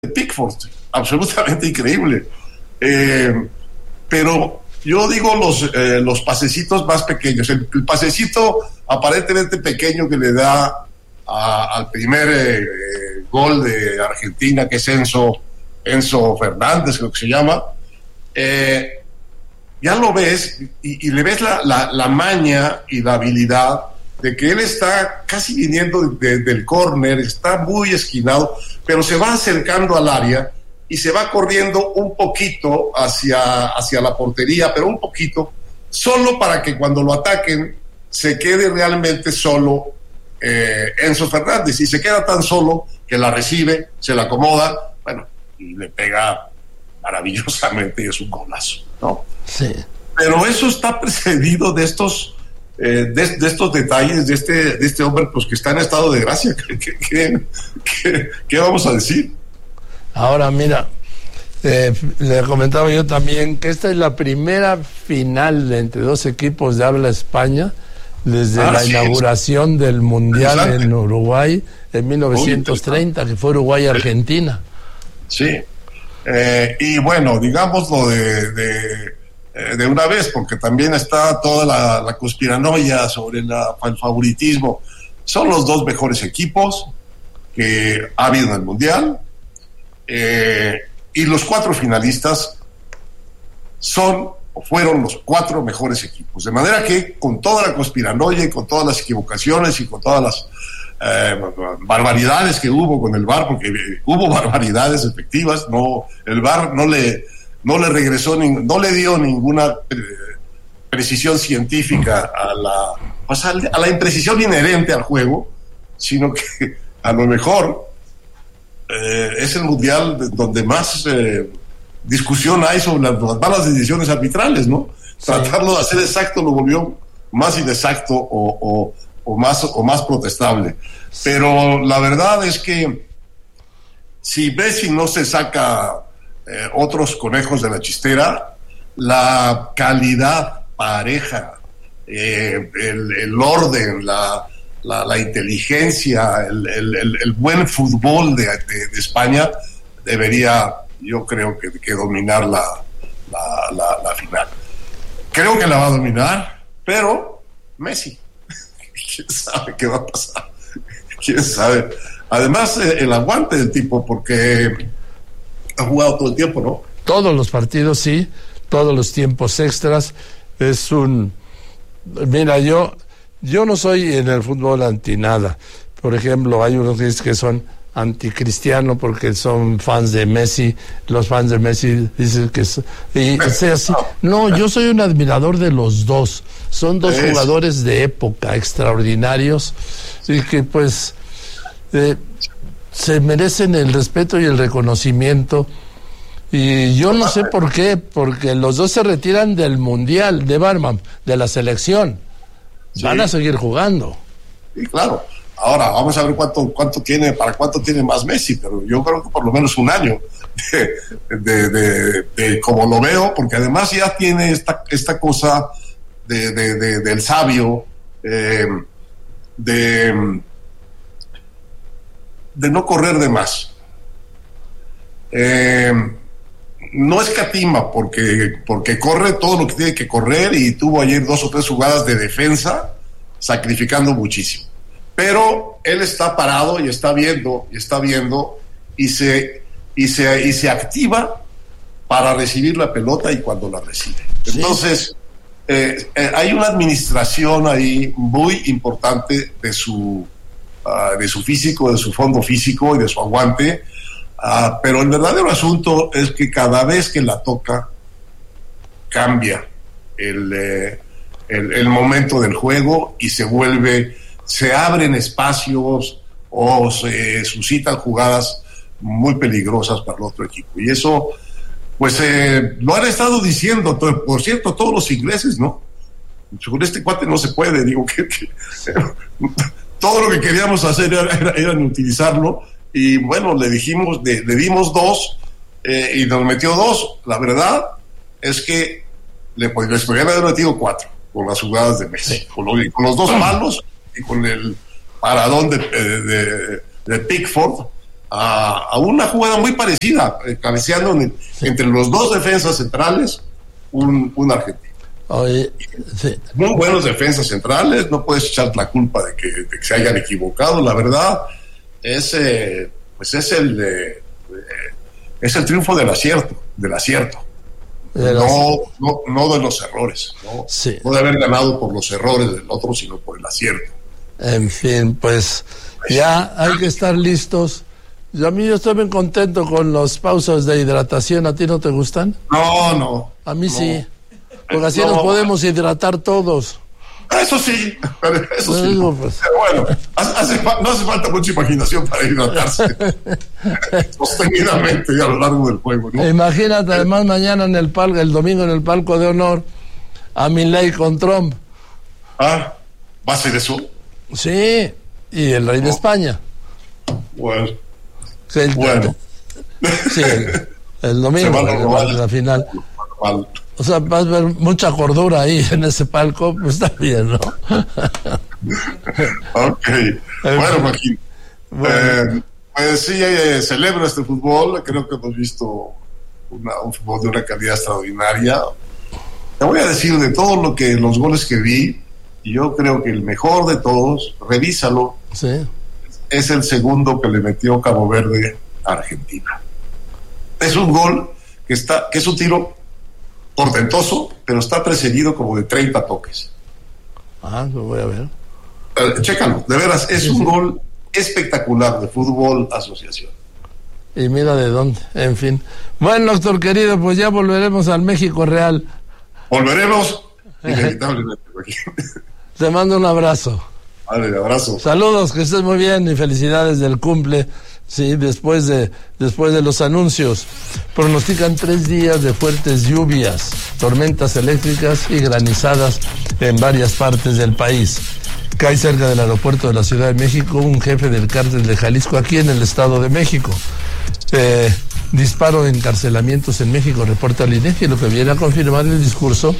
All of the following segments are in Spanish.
Pickford, absolutamente increíble. Pero yo digo los pasecitos más pequeños. El pasecito aparentemente pequeño que le da al primer gol de Argentina, que es Enzo Fernández, creo que se llama. Ya lo ves y le ves la maña y la habilidad de que él está casi viniendo del córner, está muy esquinado, pero se va acercando al área y se va corriendo un poquito hacia la portería, pero un poquito, solo para que cuando lo ataquen se quede realmente solo Enzo Fernández, y se queda tan solo que la recibe, se la acomoda, bueno, y le pega maravillosamente y es un golazo, ¿no? Sí. Pero eso está precedido de estos detalles de este hombre, pues, que está en estado de gracia. ¿Qué vamos a decir? Ahora mira, le comentaba yo también que esta es la primera final entre dos equipos de habla España desde la inauguración del Mundial en Uruguay en 1930, que fue Uruguay-Argentina. Sí. Y bueno, digámoslo de una vez, porque también está toda la conspiranoia sobre el favoritismo. Son los dos mejores equipos que ha habido en el Mundial, y los 4 finalistas fueron los 4 mejores equipos, de manera que con toda la conspiranoia y con todas las equivocaciones y con todas las barbaridades que hubo con el VAR, porque hubo barbaridades efectivas, el VAR no le regresó, no le dio ninguna precisión científica a la imprecisión inherente al juego, sino que a lo mejor es el mundial donde más discusión hay sobre las malas decisiones arbitrales, ¿no? Sí. Tratarlo de hacer exacto lo volvió más inexacto o más protestable. Pero la verdad es que si Messi no se saca otros conejos de la chistera, la calidad pareja, el orden, la inteligencia, el buen fútbol de España debería, yo creo que dominar la final. Creo que la va a dominar, pero Messi, quién sabe qué va a pasar, quién sabe. Además, el aguante del tipo, porque ha jugado todo el tiempo, ¿no? Todos los partidos, sí, todos los tiempos extras. Mira, yo no soy en el fútbol anti nada. Por ejemplo, hay unos que son anticristiano porque son fans de Messi. Los fans de Messi dicen que sea así. No, yo soy un admirador de los dos. Son dos jugadores de época extraordinarios y que pues se merecen el respeto y el reconocimiento. Y yo no sé por qué, porque los dos se retiran del Mundial de Barman, de la selección. Sí. Van a seguir jugando. Sí, claro. Ahora, vamos a ver cuánto tiene más Messi, pero yo creo que por lo menos un año de como lo veo, porque además ya tiene esta cosa del sabio, de no correr de más. No escatima porque corre todo lo que tiene que correr, y tuvo ayer 2 o 3 jugadas de defensa sacrificando muchísimo, pero él está parado y está viendo y se activa para recibir la pelota y cuando la recibe. Sí. Entonces hay una administración ahí muy importante de su físico, de su fondo físico y de su aguante. Pero el verdadero asunto es que cada vez que la toca cambia el momento del juego y se abren espacios o se suscitan jugadas muy peligrosas para el otro equipo. Y eso, pues, lo han estado diciendo, por cierto, todos los ingleses, ¿no? Con este cuate no se puede, digo que todo lo que queríamos hacer era utilizarlo. Y bueno, le dimos 2 y nos metió 2. La verdad es que les podrían haber metido 4 con las jugadas de Messi, sí. con los 2 palos y con el paradón de Pickford. a una jugada muy parecida, cabeceando entre los dos defensas centrales, un argentino. Oye, sí. Muy buenos defensas centrales, no puedes echar la culpa de que se hayan equivocado, la verdad, es el triunfo del acierto. No de los errores, sí. No de haber ganado por los errores del otro, sino por el acierto. En fin, pues ya hay que estar listos. Yo estoy muy contento con las pausas de hidratación. ¿A ti no te gustan? No. A mí sí, porque así nos podemos hidratar todos. Eso sí. Digo, pues. Bueno, no hace falta mucha imaginación para hidratarse sostenidamente a lo largo del juego, ¿no? Imagínate además mañana el domingo en el palco de honor, a Milei con Trump. ¿Va a ser eso? Sí, y el rey de España. Bueno. Sí, el domingo, la final. O sea, vas a ver mucha cordura ahí en ese palco, pues está bien, ¿no? Ok. Bueno, Joaquín. Pues sí, celebro este fútbol. Creo que hemos visto un fútbol de una calidad extraordinaria. Te voy a decir de todo los goles que vi, yo creo que el mejor de todos, revísalo, sí, es el segundo que le metió Cabo Verde a Argentina. Es un gol que es un tiro portentoso, pero está precedido como de 30 toques. Lo voy a ver. Chécalo, de veras, es un gol espectacular de fútbol asociación. Y mira de dónde, en fin. Bueno, doctor querido, pues ya volveremos al México real. Volveremos, inevitablemente. Te mando un abrazo. Vale, abrazo. Saludos, que estés muy bien y felicidades del cumple. Sí, después de los anuncios. Pronostican 3 días de fuertes lluvias, tormentas eléctricas y granizadas en varias partes del país. Cae cerca del aeropuerto de la Ciudad de México un jefe del cártel de Jalisco, aquí en el Estado de México. Disparo de encarcelamientos en México, reporta el INEGI, lo que viene a confirmar el discurso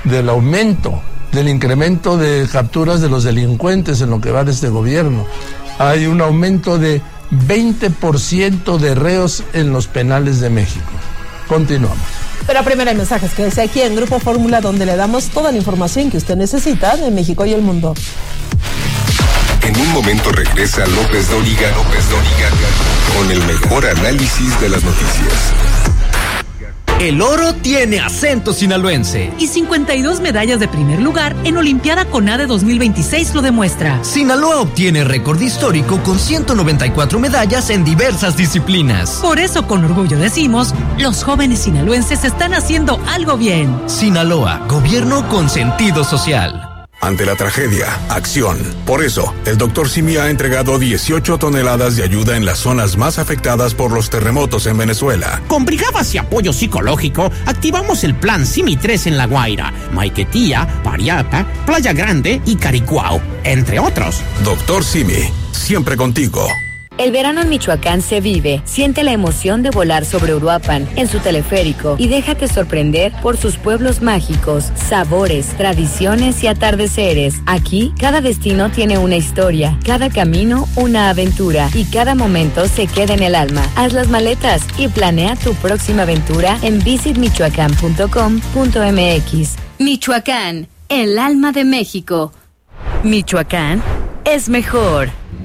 del incremento de capturas de los delincuentes en lo que va de este gobierno. Hay un aumento de 20% de reos en los penales de México. Continuamos. Pero primero hay mensajes que dice aquí en Grupo Fórmula, donde le damos toda la información que usted necesita de México y el mundo. En un momento regresa López Dóriga con el mejor análisis de las noticias. El oro tiene acento sinaloense. Y 52 medallas de primer lugar en Olimpiada CONADE 2026 lo demuestra. Sinaloa obtiene récord histórico con 194 medallas en diversas disciplinas. Por eso con orgullo decimos, los jóvenes sinaloenses están haciendo algo bien. Sinaloa, gobierno con sentido social. Ante la tragedia, acción. Por eso, el Dr. Simi ha entregado 18 toneladas de ayuda en las zonas más afectadas por los terremotos en Venezuela. Con brigadas y apoyo psicológico, activamos el plan Simi 3 en La Guaira, Maiquetía, Pariapa, Playa Grande y Caricuao, entre otros. Dr. Simi, siempre contigo. El verano en Michoacán se vive. Siente la emoción de volar sobre Uruapan en su teleférico y déjate sorprender por sus pueblos mágicos, sabores, tradiciones y atardeceres. Aquí, cada destino tiene una historia, cada camino una aventura y cada momento se queda en el alma. Haz las maletas y planea tu próxima aventura en visitmichoacán.com.mx. Michoacán, el alma de México. Michoacán es mejor.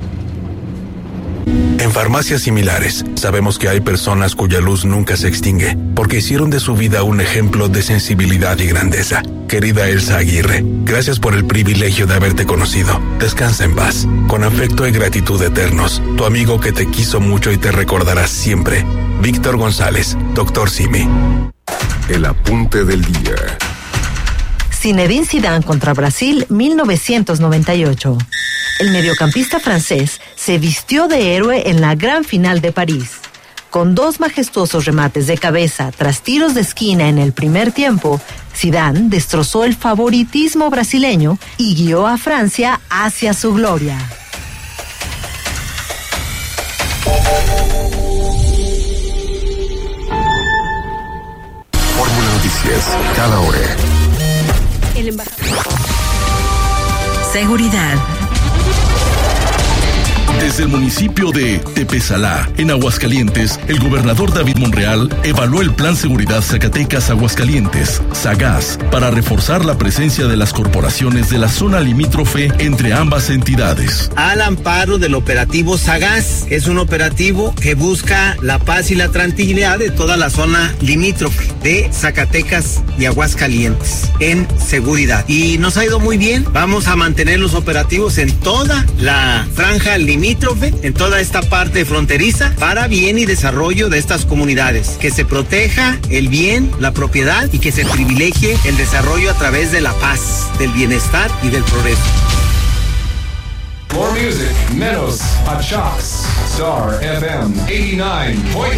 En farmacias similares, sabemos que hay personas cuya luz nunca se extingue, porque hicieron de su vida un ejemplo de sensibilidad y grandeza. Querida Elsa Aguirre, gracias por el privilegio de haberte conocido. Descansa en paz. Con afecto y gratitud eternos, tu amigo que te quiso mucho y te recordará siempre. Víctor González, Dr. Simi. El apunte del día. Zinedine Zidane contra Brasil, 1998. El mediocampista francés se vistió de héroe en la gran final de París. Con 2 majestuosos remates de cabeza tras tiros de esquina en el primer tiempo, Zidane destrozó el favoritismo brasileño y guió a Francia hacia su gloria. Fórmula Noticias, cada hora. El embajador. Seguridad. Desde el municipio de Tepesalá, en Aguascalientes, el gobernador David Monreal evaluó el Plan Seguridad Zacatecas Aguascalientes, SAGAS, para reforzar la presencia de las corporaciones de la zona limítrofe entre ambas entidades. Al amparo del operativo SAGAS, es un operativo que busca la paz y la tranquilidad de toda la zona limítrofe de Zacatecas y Aguascalientes en seguridad. Y nos ha ido muy bien. Vamos a mantener los operativos en toda la franja limítrofe, en toda esta parte fronteriza, para bien y desarrollo de estas comunidades. Que se proteja el bien, la propiedad, y que se privilegie el desarrollo a través de la paz, del bienestar y del progreso. More music, menos at Shocks. Star FM 89.9.